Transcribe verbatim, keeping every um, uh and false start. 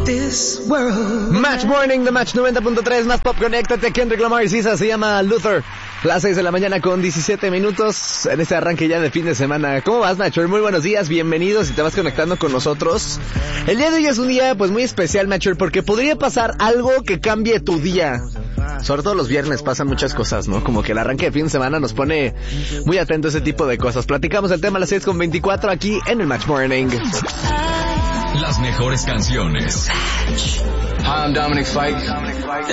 this world. Match Morning de Match noventa punto tres, más pop, conéctate. Kendrick Lamar y Sisa, se llama Luther. Las seis de la mañana con diecisiete minutos en este arranque ya de fin de semana. ¿Cómo vas, Matcher? Muy buenos días, bienvenidos si te vas conectando con nosotros. El día de hoy es un día pues muy especial, Matcher, porque podría pasar algo que cambie tu día. Sobre todo los viernes pasan muchas cosas, ¿no? Como que el arranque de fin de semana nos pone muy atento a ese tipo de cosas. Platicamos el tema a las seis con veinticuatro aquí en el Match Morning. Las mejores canciones. Hi, I'm Dominic Fike.